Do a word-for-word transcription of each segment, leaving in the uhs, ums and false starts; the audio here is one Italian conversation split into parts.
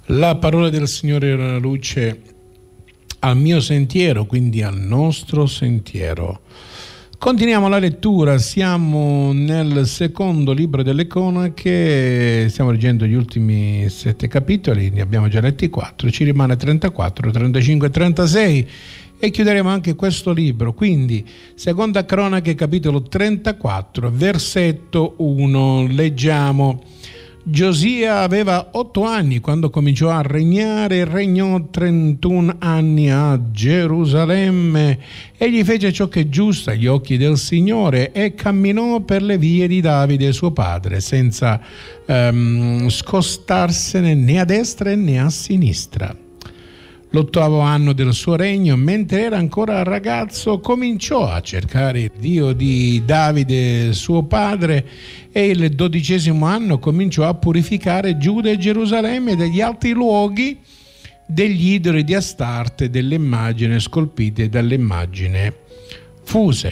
La parola del Signore è una luce al mio sentiero, quindi al nostro sentiero. Continuiamo la lettura, siamo nel secondo libro delle cronache, stiamo leggendo gli ultimi sette capitoli, ne abbiamo già letti quattro, ci rimane trentaquattro, trentacinque e trentasei e chiuderemo anche questo libro. Quindi seconda cronache capitolo trentaquattro, versetto uno, leggiamo: Giosia aveva otto anni quando cominciò a regnare e regnò trentuno anni a Gerusalemme. Egli fece ciò che è giusto agli occhi del Signore e camminò per le vie di Davide suo padre, senza um, scostarsene né a destra né a sinistra. L'ottavo anno del suo regno, mentre era ancora ragazzo, cominciò a cercare il Dio di Davide suo padre, e il dodicesimo anno cominciò a purificare Giuda e Gerusalemme dagli altri luoghi, degli idoli di Astarte, delle immagini scolpite e dalle immagini fuse.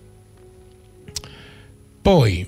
Poi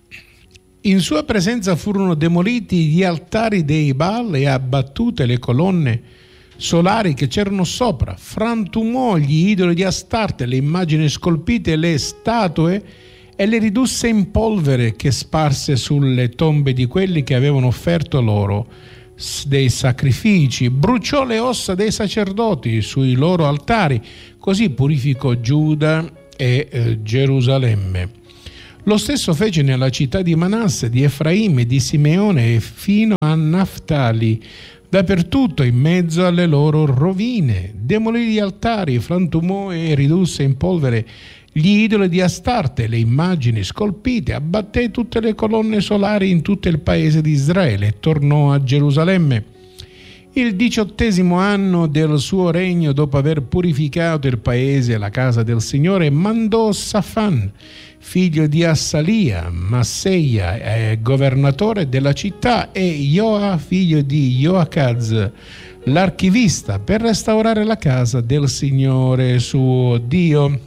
in sua presenza furono demoliti gli altari dei Baal e abbattute le colonne solari che c'erano sopra, frantumò gli idoli di Astarte, le immagini scolpite e le statue, e le ridusse in polvere che sparse sulle tombe di quelli che avevano offerto loro dei sacrifici, bruciò le ossa dei sacerdoti sui loro altari, così purificò Giuda e eh, Gerusalemme. Lo stesso fece nella città di Manasse, di Efraim, di Simeone e fino a Naftali, dappertutto in mezzo alle loro rovine. Demolì gli altari, frantumò e ridusse in polvere gli idoli di Astarte, le immagini scolpite, abbatté tutte le colonne solari in tutto il paese di Israele e tornò a Gerusalemme. Il diciottesimo anno del suo regno, dopo aver purificato il paese e la casa del Signore, mandò Safan, figlio di Assalia, Masseia, eh, governatore della città, e Joa, figlio di Joacaz, l'archivista, per restaurare la casa del Signore suo Dio.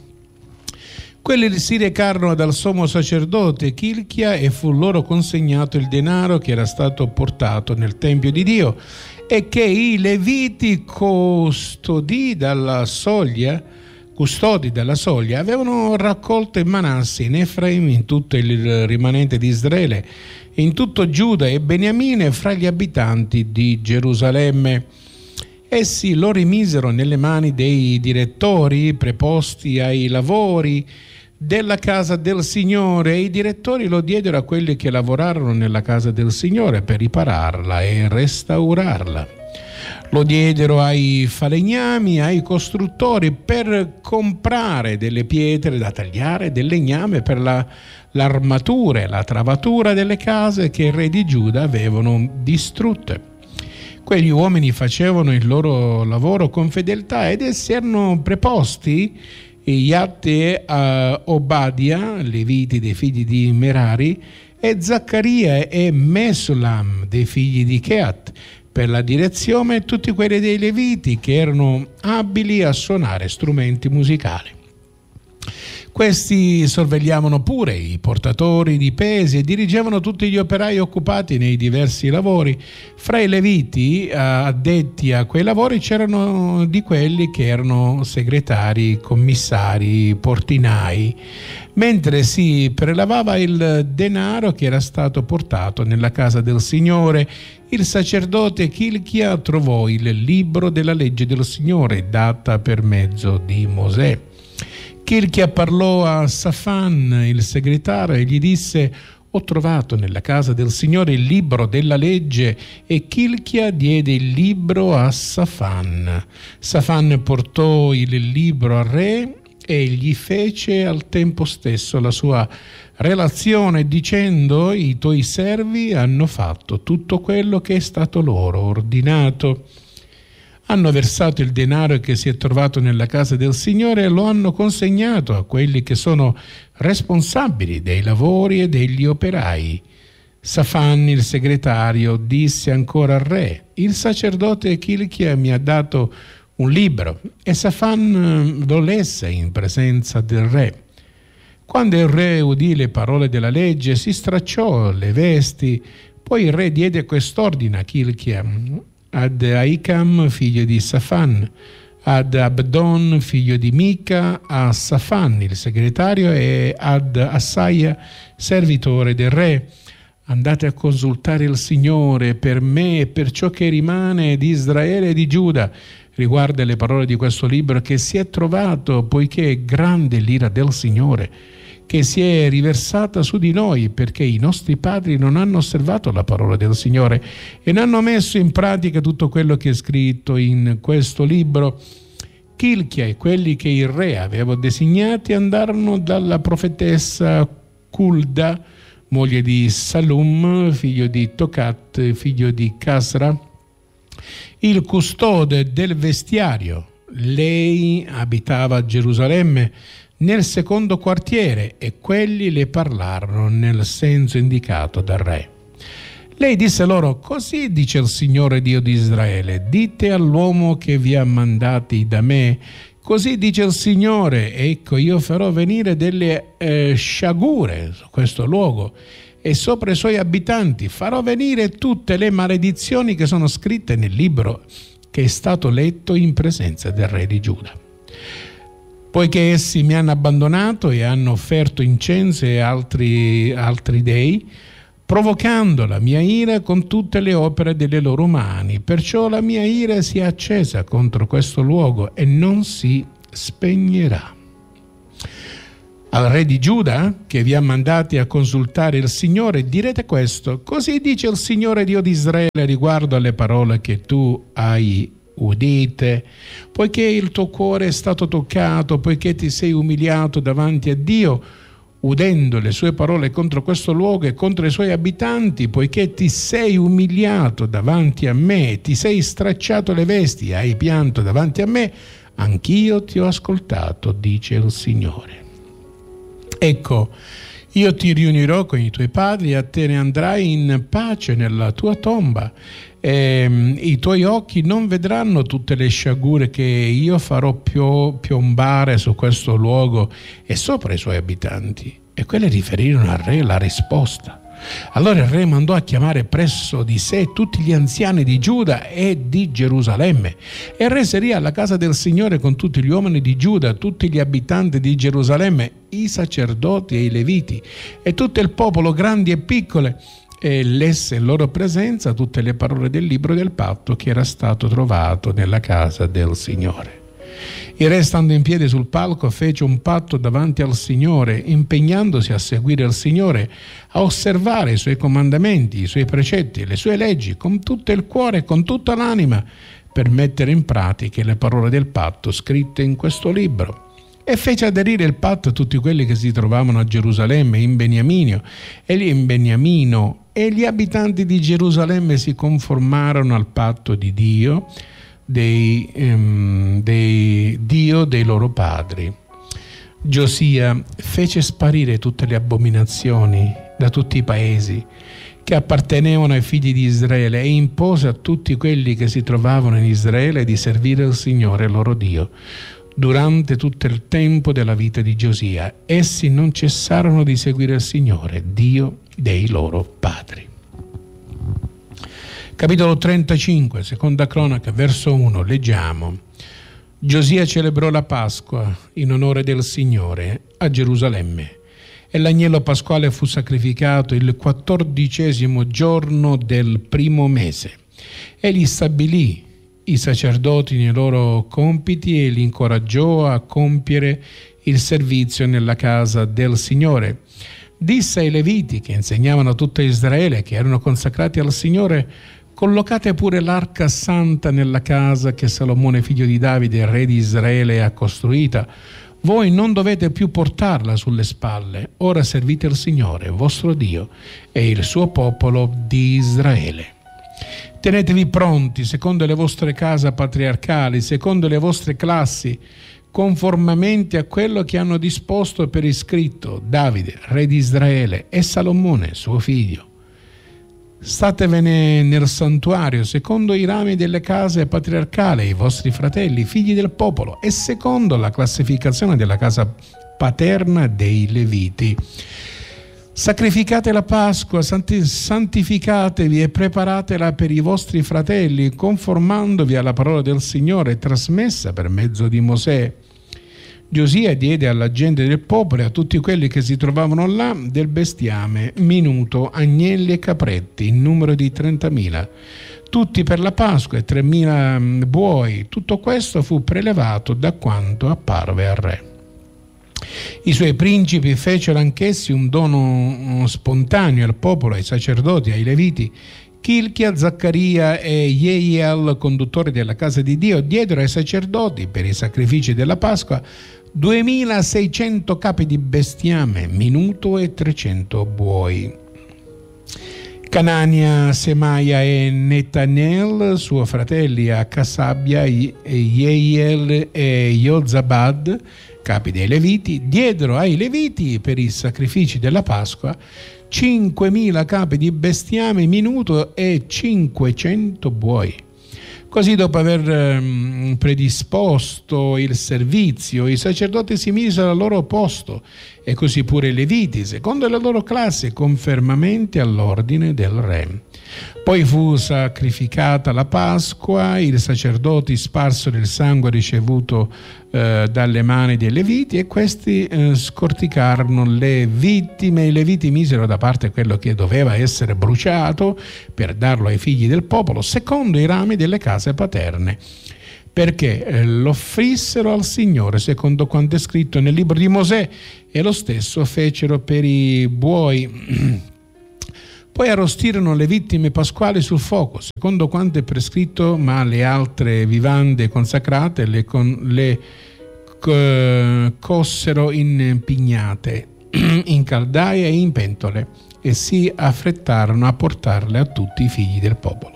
Quelli si recarono dal sommo sacerdote Chilchia e fu loro consegnato il denaro che era stato portato nel Tempio di Dio e che i Leviti custodi dalla soglia, custodi dalla soglia avevano raccolto in Manasse, in Efraim, in tutto il rimanente di Israele, in tutto Giuda e Beniamine, fra gli abitanti di Gerusalemme. Essi lo rimisero nelle mani dei direttori preposti ai lavori della casa del Signore, e i direttori lo diedero a quelli che lavorarono nella casa del Signore per ripararla e restaurarla. Lo diedero ai falegnami, ai costruttori, per comprare delle pietre da tagliare, del legname per la, l'armatura e la travatura delle case che il re di Giuda avevano distrutte. Quegli uomini facevano il loro lavoro con fedeltà, ed essi erano preposti Iatte a Obadia, leviti dei figli di Merari, e Zaccaria e Mesulam dei figli di Cheat, per la direzione, e tutti quelli dei leviti che erano abili a suonare strumenti musicali. Questi sorvegliavano pure i portatori di pesi e dirigevano tutti gli operai occupati nei diversi lavori. Fra i leviti addetti a quei lavori c'erano di quelli che erano segretari, commissari, portinai, mentre si prelevava il denaro che era stato portato nella casa del Signore. Il sacerdote Chilchia trovò il libro della legge del Signore data per mezzo di Mosè. Chilchia parlò a Safan, il segretario, e gli disse: ho trovato nella casa del Signore il libro della legge. E Chilchia diede il libro a Safan. Safan portò il libro al re e gli fece al tempo stesso la sua relazione, dicendo: i tuoi servi hanno fatto tutto quello che è stato loro ordinato. Hanno versato il denaro che si è trovato nella casa del Signore e lo hanno consegnato a quelli che sono responsabili dei lavori e degli operai. Safan, il segretario, disse ancora al re: il sacerdote Chilchia mi ha dato un libro, e Safan lo lesse in presenza del re. Quando il re udì le parole della legge, si stracciò le vesti. Poi il re diede quest'ordine a Chilchia: ad Ahikam, figlio di Safan, ad Abdon, figlio di Mica, a Safan, il segretario, e ad Assaia, servitore del re. Andate a consultare il Signore per me e per ciò che rimane di Israele e di Giuda riguardo alle parole di questo libro che si è trovato, poiché è grande l'ira del Signore che si è riversata su di noi, perché i nostri padri non hanno osservato la parola del Signore e non hanno messo in pratica tutto quello che è scritto in questo libro. Chilchia e quelli che il re aveva designati andarono dalla profetessa Culda, moglie di Salum, figlio di Tocat, figlio di Casra, il custode del vestiario. Lei abitava a Gerusalemme nel secondo quartiere e quelli le parlarono nel senso indicato dal re. Lei disse loro: così dice il Signore Dio di Israele, dite all'uomo che vi ha mandati da me, così dice il Signore, ecco io farò venire delle eh, sciagure su questo luogo e sopra i suoi abitanti, farò venire tutte le maledizioni che sono scritte nel libro che è stato letto in presenza del re di Giuda. Poiché essi mi hanno abbandonato e hanno offerto incenso e altri, altri dei, provocando la mia ira con tutte le opere delle loro mani. Perciò la mia ira si è accesa contro questo luogo e non si spegnerà. Al re di Giuda, che vi ha mandati a consultare il Signore, direte questo: così dice il Signore Dio di Israele riguardo alle parole che tu hai udite, poiché il tuo cuore è stato toccato, poiché ti sei umiliato davanti a Dio, udendo le sue parole contro questo luogo e contro i suoi abitanti, poiché ti sei umiliato davanti a me, ti sei stracciato le vesti, hai pianto davanti a me, anch'io ti ho ascoltato, dice il Signore. Ecco, io ti riunirò con i tuoi padri e a te ne andrai in pace nella tua tomba. E i tuoi occhi non vedranno tutte le sciagure che io farò pio, piombare su questo luogo e sopra i suoi abitanti. E quelle riferirono al re la risposta. Allora il re mandò a chiamare presso di sé tutti gli anziani di Giuda e di Gerusalemme, e il re salì alla casa del Signore con tutti gli uomini di Giuda, tutti gli abitanti di Gerusalemme, i sacerdoti e i leviti e tutto il popolo, grandi e piccole, e lesse in loro presenza tutte le parole del libro del patto che era stato trovato nella casa del Signore. Il re, stando in piedi sul palco, fece un patto davanti al Signore, impegnandosi a seguire il Signore, a osservare i suoi comandamenti, i suoi precetti e le sue leggi con tutto il cuore e con tutta l'anima, per mettere in pratica le parole del patto scritte in questo libro. E fece aderire il patto a tutti quelli che si trovavano a Gerusalemme, in Beniamino, e lì in Beniamino, e gli abitanti di Gerusalemme si conformarono al patto di Dio, dei, um, dei Dio dei loro padri. Giosia fece sparire tutte le abominazioni da tutti i paesi che appartenevano ai figli di Israele e impose a tutti quelli che si trovavano in Israele di servire il Signore loro Dio. Durante tutto il tempo della vita di Giosia, essi non cessarono di seguire il Signore, Dio dei loro padri. Capitolo trentacinque, seconda cronaca, verso uno, leggiamo: Giosia celebrò la Pasqua in onore del Signore a Gerusalemme, e l'agnello pasquale fu sacrificato il quattordicesimo giorno del primo mese. Egli stabilì i sacerdoti nei loro compiti e li incoraggiò a compiere il servizio nella casa del Signore. Disse ai Leviti che insegnavano a tutto Israele, che erano consacrati al Signore: collocate pure l'arca santa nella casa che Salomone figlio di Davide, re di Israele, ha costruita. Voi non dovete più portarla sulle spalle. Ora servite il Signore, vostro Dio, e il suo popolo di Israele. Tenetevi pronti secondo le vostre case patriarcali, secondo le vostre classi, conformemente a quello che hanno disposto per iscritto Davide, re di Israele, e Salomone, suo figlio. Statevene nel santuario secondo i rami delle case patriarcali, i vostri fratelli, figli del popolo, e secondo la classificazione della casa paterna dei Leviti. Sacrificate la Pasqua, santificatevi e preparatela per i vostri fratelli, conformandovi alla parola del Signore trasmessa per mezzo di Mosè. Giosia diede alla gente del popolo e a tutti quelli che si trovavano là del bestiame minuto, agnelli e capretti, in numero di trentamila, tutti per la Pasqua, e tremila buoi. Tutto questo fu prelevato da quanto apparve al re. I suoi principi fecero anch'essi un dono spontaneo al popolo, ai sacerdoti, ai leviti. Chilchia, Zaccaria e Jeiel, conduttori della casa di Dio, diedero ai sacerdoti per i sacrifici della Pasqua duemilaseicento capi di bestiame minuto e trecento buoi. Canania, Semaia e Netanel, suoi fratelli a Casabia, Jeiel e Jozabad, capi dei Leviti, diedero ai Leviti per i sacrifici della Pasqua cinquemila capi di bestiame minuto e cinquecento buoi. Così, dopo aver um, predisposto il servizio, i sacerdoti si misero al loro posto, e così pure i Leviti, secondo la loro classe, confermamente all'ordine del re. Poi fu sacrificata la Pasqua, i sacerdoti sparsero il sangue ricevuto eh, dalle mani dei Leviti, e questi eh, scorticarono le vittime. I Leviti misero da parte quello che doveva essere bruciato per darlo ai figli del popolo, secondo i rami delle case paterne, perché eh, l'offrissero al Signore, secondo quanto è scritto nel libro di Mosè, e lo stesso fecero per i buoi. Poi arrostirono le vittime pasquali sul fuoco, secondo quanto è prescritto, ma le altre vivande consacrate le, con, le co, cossero in pignate, in caldaie e in pentole, e si affrettarono a portarle a tutti i figli del popolo.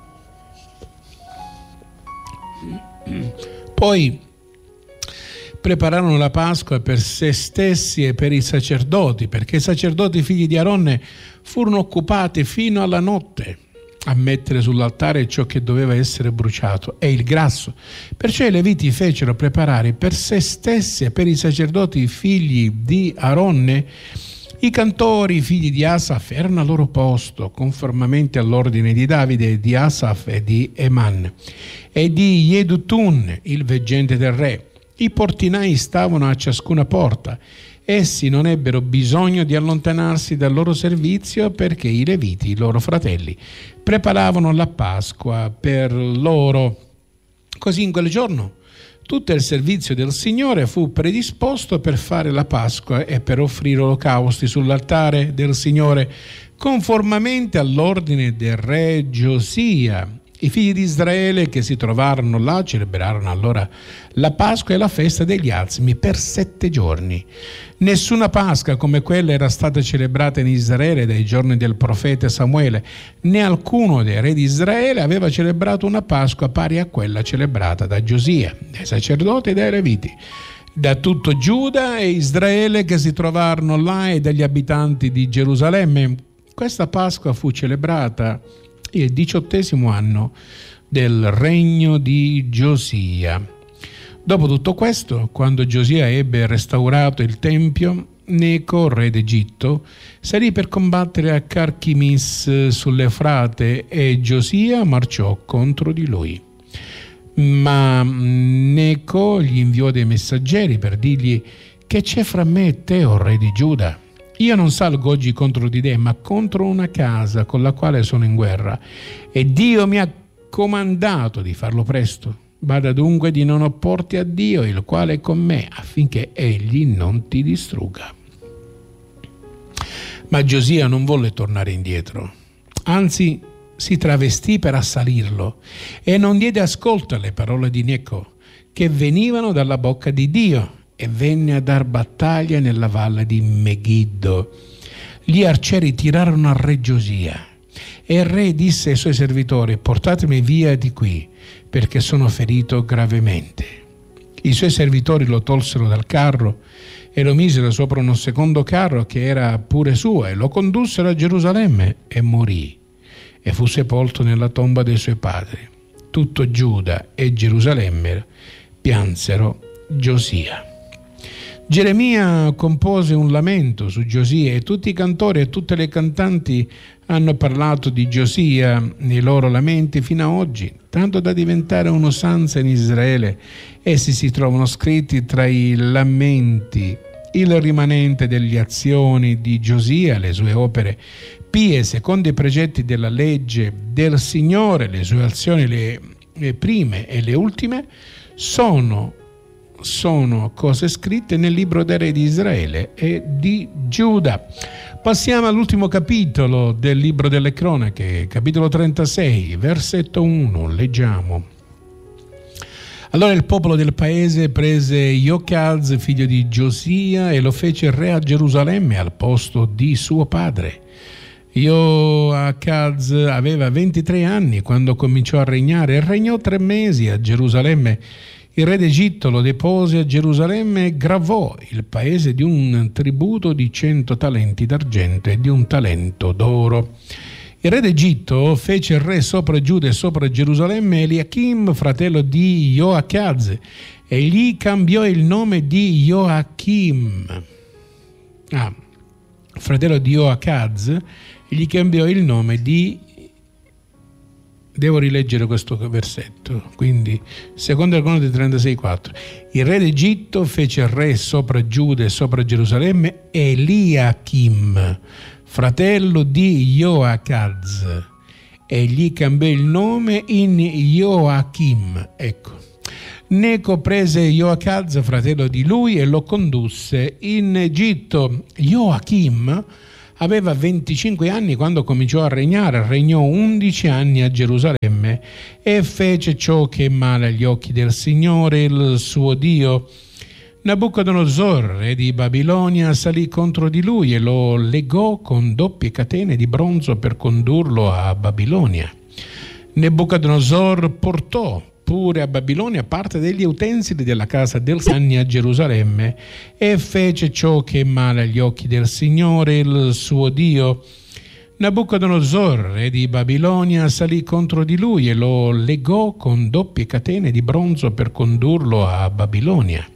Poi prepararono la Pasqua per se stessi e per i sacerdoti, perché i sacerdoti figli di Aronne furono occupati fino alla notte a mettere sull'altare ciò che doveva essere bruciato e il grasso. Perciò i Leviti fecero preparare per se stessi e per i sacerdoti figli di Aronne. I cantori figli di Asaf erano al loro posto, conformemente all'ordine di Davide, di Asaf e di Eman, e di Yedutun, il veggente del re. I portinai stavano a ciascuna porta. Essi non ebbero bisogno di allontanarsi dal loro servizio, perché i Leviti, i loro fratelli, preparavano la Pasqua per loro. Così in quel giorno tutto il servizio del Signore fu predisposto per fare la Pasqua e per offrire olocausti sull'altare del Signore, conformemente all'ordine del re Giosia. I figli di Israele che si trovarono là celebrarono allora la Pasqua e la festa degli azimi per sette giorni. Nessuna Pasqua come quella era stata celebrata in Israele dai giorni del profeta Samuele, né alcuno dei re di Israele aveva celebrato una Pasqua pari a quella celebrata da Giosia, dai sacerdoti e dai Leviti, da tutto Giuda e Israele che si trovarono là e dagli abitanti di Gerusalemme. Questa Pasqua fu celebrata il diciottesimo anno del regno di Giosia. Dopo tutto questo, quando Giosia ebbe restaurato il tempio, Neco, re d'Egitto, salì per combattere a Carchimis sull'Eufrate, e Giosia marciò contro di lui. Ma Neco gli inviò dei messaggeri per dirgli: che c'è fra me e te, o re di Giuda? Io non salgo oggi contro di te, ma contro una casa con la quale sono in guerra, e Dio mi ha comandato di farlo presto. Bada dunque di non opporti a Dio, il quale è con me, affinché egli non ti distrugga. Ma Giosia non volle tornare indietro, anzi si travestì per assalirlo e non diede ascolto alle parole di Neco, che venivano dalla bocca di Dio, e venne a dar battaglia nella valle di Megiddo. Gli arcieri tirarono al re Giosia, e il re disse ai suoi servitori: portatemi via di qui, perché sono ferito gravemente. I suoi servitori lo tolsero dal carro e lo misero sopra uno secondo carro che era pure suo, e lo condussero a Gerusalemme, e morì e fu sepolto nella tomba dei suoi padri. Tutto Giuda e Gerusalemme piansero Giosia. Geremia compose un lamento su Giosia e tutti i cantori e tutte le cantanti hanno parlato di Giosia nei loro lamenti fino a oggi, tanto da diventare un'usanza in Israele. Essi si trovano scritti tra i lamenti, il rimanente delle azioni di Giosia, le sue opere pie secondo i precetti della legge del Signore, le sue azioni, le, le prime e le ultime, sono sono cose scritte nel libro dei re di Israele e di Giuda. Passiamo all'ultimo capitolo del libro delle cronache, capitolo trentasei, versetto uno, leggiamo. Allora il popolo del paese prese Ioacaz, figlio di Giosia, e lo fece re a Gerusalemme al posto di suo padre. Ioacaz aveva ventitré anni quando cominciò a regnare e regnò tre mesi a Gerusalemme. Il re d'Egitto lo depose a Gerusalemme e gravò il paese di un tributo di cento talenti d'argento e di un talento d'oro. Il re d'Egitto fece il re sopra Giuda e sopra Gerusalemme Eliachim, fratello di Ioacaz, e gli cambiò il nome di Joachim. Ah, fratello di Ioacaz, e gli cambiò il nome di... Devo rileggere questo versetto, quindi secondo il Cronache trentasei quattro. Il re d'Egitto fece il re sopra Giuda e sopra Gerusalemme Eliachim, fratello di Ioacaz, e gli cambiò il nome in Joachim. Ecco. Neco prese Ioacaz, fratello di lui, e lo condusse in Egitto. Joachim aveva venticinque anni quando cominciò a regnare, regnò undici anni a Gerusalemme e fece ciò che è male agli occhi del Signore, il suo Dio. Nabucodonosor, re di Babilonia, salì contro di lui e lo legò con doppie catene di bronzo per condurlo a Babilonia. Nabucodonosor portò pure a Babilonia parte degli utensili della casa del Signore a Gerusalemme e fece ciò che è male agli occhi del Signore, il suo Dio. Nabucodonosor, re di Babilonia, salì contro di lui e lo legò con doppie catene di bronzo per condurlo a Babilonia.